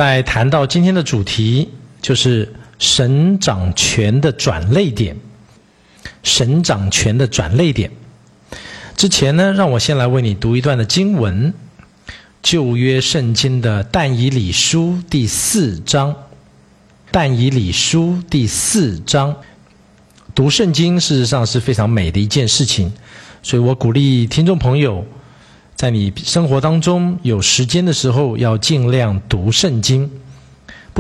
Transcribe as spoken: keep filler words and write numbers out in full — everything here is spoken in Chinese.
在谈到今天的主题，就是神掌权的转捩点。神掌权的转捩点之前呢，让我先来为你读一段的经文，旧约圣经的但以理书第四章。但以理书第四章，读圣经事实上是非常美的一件事情，所以我鼓励听众朋友，在你生活当中有时间的时候，要尽量读圣经。